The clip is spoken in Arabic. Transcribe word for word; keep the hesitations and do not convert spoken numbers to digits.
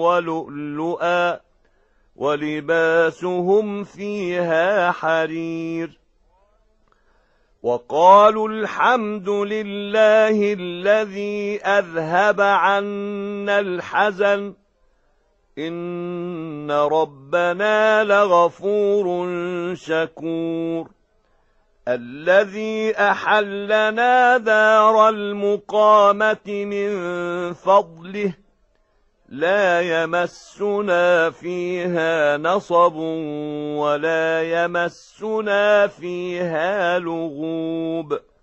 ولؤلؤا ولباسهم فيها حرير. وقالوا الحمد لله الذي أذهب عنا الحزن إن ربنا لغفور شكور. الذي أحلنا دار المقامة من فضله لا يمسنا فيها نصب ولا يمسنا فيها لغوب.